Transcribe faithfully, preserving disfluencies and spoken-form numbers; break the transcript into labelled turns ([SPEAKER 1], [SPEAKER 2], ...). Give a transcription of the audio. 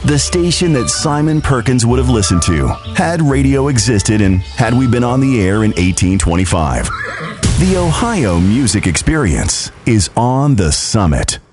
[SPEAKER 1] The station that Simon Perkins would have listened to had radio existed and had we been on the air in eighteen twenty-five. The Ohio Music Experience is on the Summit.